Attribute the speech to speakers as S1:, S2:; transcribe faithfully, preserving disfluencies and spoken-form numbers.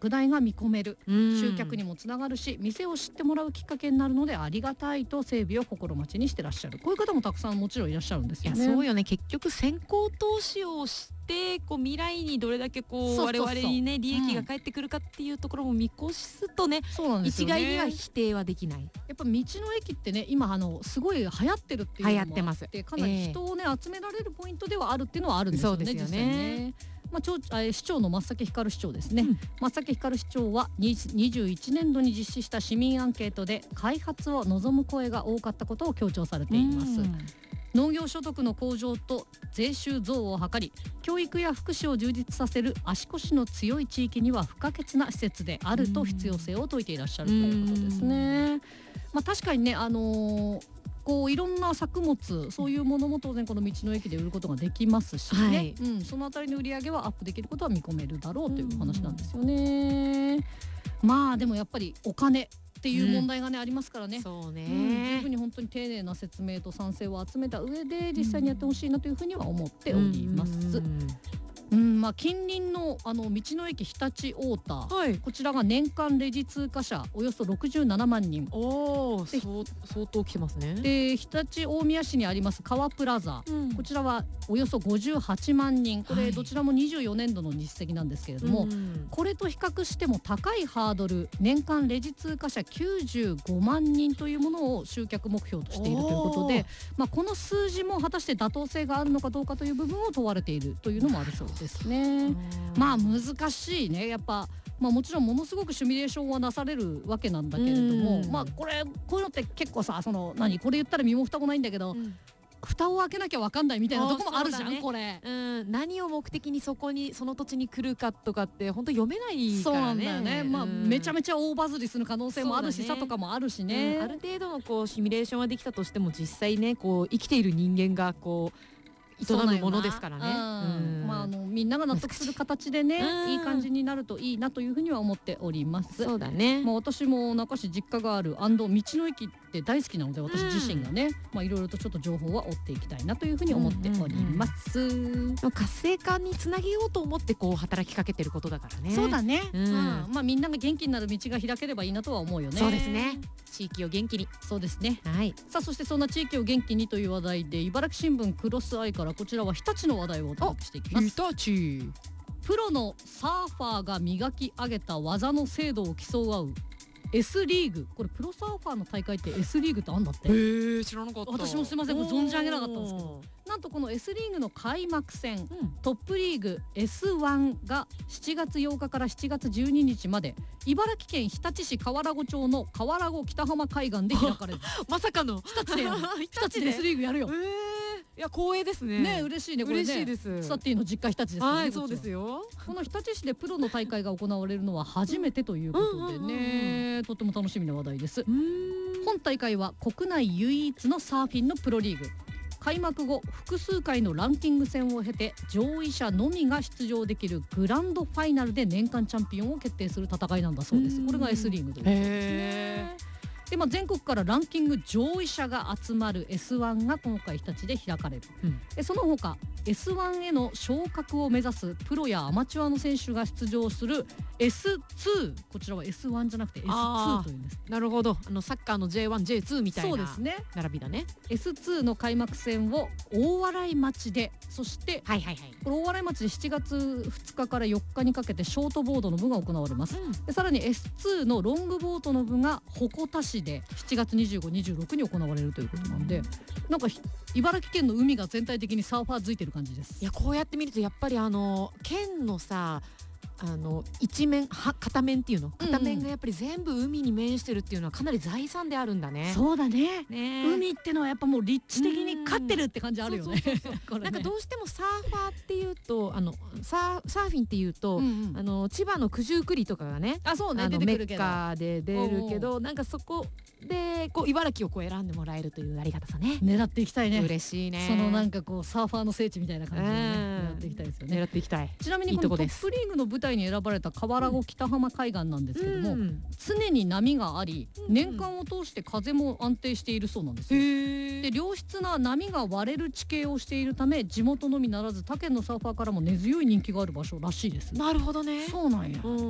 S1: 拡大が見込める、
S2: うん、
S1: 集客にもつながるし店を知ってもらうきっかけになるのでありがたいと整備を心待ちにしてらっしゃる。こういう方もたくさんもちろんいらっしゃるんですよね。
S2: いやそうよね。結局先行投資をしてこう未来にどれだけこう
S1: そうそうそう
S2: 我々にね利益が返ってくるかっていうところも見越すとね、
S1: そうなんですよね。
S2: 一概には否定はできない。
S1: やっぱ道の駅ってね今あのすごい流行ってるっていうのもあって
S2: 流行ってます。
S1: かなり人をね、えー、集められるポイントではあるっていうのはあるんですよね。
S2: そうですよね。
S1: 実際ね。まあ、町市長の松崎ひかる市長ですね、うん、松崎ひかる市長はにじゅういちねんどに実施した市民アンケートで開発を望む声が多かったことを強調されています。農業所得の向上と税収増を図り教育や福祉を充実させる足腰の強い地域には不可欠な施設であると必要性を説いていらっしゃるということですね。まあ、確かにね、あのーこういろんな作物そういうものも当然この道の駅で売ることができますしね、はい、うん、そのあたりの売り上げはアップできることは見込めるだろうという話なんですよね。まあでもやっぱりお金っていう問題がね、うん、ありますからね。
S2: そうね、
S1: うん、いうふうに本当に丁寧な説明と賛成を集めた上で実際にやってほしいなというふうには思っております。うんうんうん、まあ、近隣 の, あの道の駅日立太田、はい、こちらが年間レジ通過者およそろくじゅうななまんにん。
S2: おー、相当来てますね。
S1: で日立大宮市にあります川プラザ、うん、こちらはおよそごじゅうはちまんにん。これどちらもにじゅうよねんどの実績なんですけれども、はい、これと比較しても高いハードル年間レジ通過者きゅうじゅうごまんにんというものを集客目標としているということで、まあ、この数字も果たして妥当性があるのかどうかという部分を問われているというのもあるそうですですね。まあ難しいねやっぱ、まあ、もちろんものすごくシミュレーションはなされるわけなんだけれども、まあこれこういうのって結構さその何これ言ったら身も蓋もないんだけど、うん、蓋を開けなきゃ分かんないみたいなとこもあるじゃん、ね、これ、うん、
S2: 何を目的にそこにその土地に来るかとかって本当読めないからね。
S1: そうなんだよね、まあ、めちゃめちゃ大バズりする可能性もあるしさ、ね、とかもあるしね、
S2: うん、ある程度のこうシミュレーションはできたとしても実際ねこう生きている人間がこう営むものですからね。
S1: うん、まあ、あのみんなが納得する形でねいい感じになるといいなというふうには思っております。
S2: そうだね、
S1: まあ、私も那覇市実家がある道の駅って大好きなので私自身がね、まあいろいろとちょっと情報は追っていきたいなというふうに思っております、うんうんうん、
S2: 活性化につなげようと思ってこう働きかけてることだからね。
S1: そうだね、うんうん、まあみんなが元気になる道が開ければいいなとは思うよね。
S2: そうですね、地域を元気に。
S1: そうですね、
S2: はい、
S1: さあそしてそんな地域を元気にという話題で茨城新聞クロスアイからこちらは日立の話題をお届けしていきます。
S2: 日立
S1: プロのサーファーが磨き上げた技の精度を競い合う S リーグ。これプロサーファーの大会って S リーグってあんだって。
S2: へー、知らなかった。
S1: 私もすいませんこれ存じ上げなかったんですけど、なんとこの S リーグの開幕戦、うん、トップリーグ エスワン がしちがつようかからしちがつじゅうににちまで茨城県日立市河原湖町の河原湖北浜海岸で開かれる
S2: まさかの
S1: 日立でやる日立で S リーグやるよ。
S2: いや光栄ですね。
S1: ね嬉しいねこれね。
S2: 嬉しいです。
S1: サッティの実家日立ですからね。
S2: はいそうですよ。
S1: この日立市でプロの大会が行われるのは初めてということでね、とっても楽しみな話題です。本大会は国内唯一のサーフィンのプロリーグ。開幕後複数回のランキング戦を経て上位者のみが出場できるグランドファイナルで年間チャンピオンを決定する戦いなんだそうです。これが S リーグということですね。でまあ、全国からランキング上位者が集まる エスワン が今回日立で開かれる、うん、でその他 エスワン への昇格を目指すプロやアマチュアの選手が出場する エスツー、 こちらは エスワン じゃなくて エスツー というんです。
S2: なるほど、あのサッカーの ジェイワン、ジェイツー みたいな並びだね。
S1: エスツー の開幕戦を大洗町で、そして、はいはいはい、これ大洗町でしちがつふつかからよっかにかけてショートボードの部が行われます、うん、でさらに エスツー のロングボートの部が鉾田市でしちがつにじゅうご、にじゅうろくに行われるということなんで、なんか茨城県の海が全体的にサーファーづいてる感じです。
S2: いやこうやって見るとやっぱりあの県のさあの一面は片面っていうの片面がやっぱり全部海に面してるっていうのはかなり財産であるんだね。
S1: そうだ ね, ね海ってのはやっぱもう立地的に勝ってるって感じあるよね。
S2: なんかどうしてもサーファーっていうとあの サ, サーフィンっていうと、うんうん、あの千葉の九十九里とかがね、
S1: あそうね、
S2: あの
S1: 出てくるけど
S2: メッカで出るけど、なんかそこでこう茨城をこう選んでもらえるというありがたさね。
S1: 狙っていきたいね。
S2: 嬉しいね。
S1: そのなんかこうサーファーの聖地みたいな感じで、ね、狙っていきたいですよね。
S2: 狙っていきたい。
S1: ちなみにこのトップリーグの舞台に選ばれた河原湖北浜海岸なんですけども、うん、常に波があり、うん、年間を通して風も安定しているそうなんですよ。で良質な波が割れる地形をしているため地元のみならず他県のサーファーからも根強い人気がある場所らしいです。
S2: なるほどね。
S1: そうなんや、うん